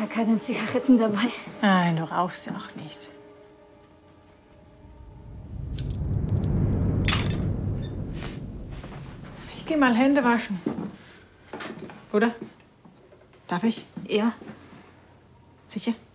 keine Zigaretten dabei. Nein, du rauchst ja auch nicht. Ich gehe mal Hände waschen. Oder? Darf ich? Ja. Sicher?